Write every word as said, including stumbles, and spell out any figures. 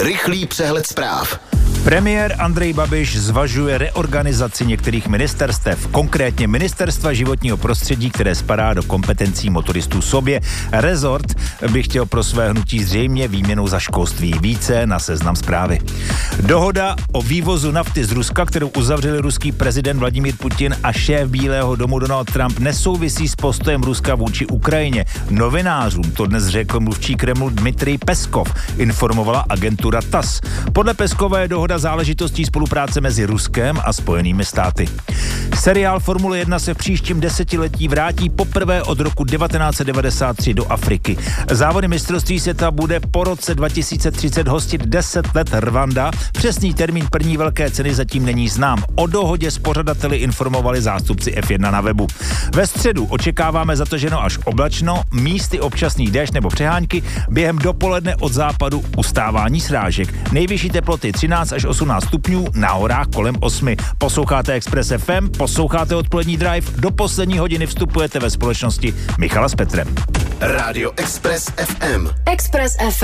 Rychlý přehled zpráv. Premiér Andrej Babiš zvažuje reorganizaci některých ministerstev, konkrétně Ministerstva životního prostředí, které spadá do kompetencí motoristů sobě. Rezort by chtěl pro své hnutí zřejmě výměnou za školství. Více na Seznam Zprávy. Dohoda o vývozu nafty z Ruska, kterou uzavřeli ruský prezident Vladimír Putin a šéf Bílého domu Donald Trump, nesouvisí s postojem Ruska vůči Ukrajině. Novinářům to dnes řekl mluvčí Kremlu Dmitrij Peskov, informovala agentura T A S. Podle Peskova je dohoda záležitostí spolupráce mezi Ruskem a Spojenými státy. Seriál Formule jedna se v příštím desetiletí vrátí poprvé od roku devatenáct set devadesát tři do Afriky. Závody mistrovství světa bude po roce dva tisíce třicet hostit deset let Rwanda. Přesný termín první velké ceny zatím není znám. O dohodě s pořadateli informovali zástupci F jedna na webu. Ve středu očekáváme zataženo až oblačno, místy občasný déšť nebo přehánky, během dopoledne od západu ustávání srážek. Nejvyšší teploty třináct až osmnáct stupňů, na horách kolem osmi. Posloucháte Express F M, posloucháte odpolední Drive, do poslední hodiny vstupujete ve společnosti Michala s Petrem. Rádio Express F M. Express F M.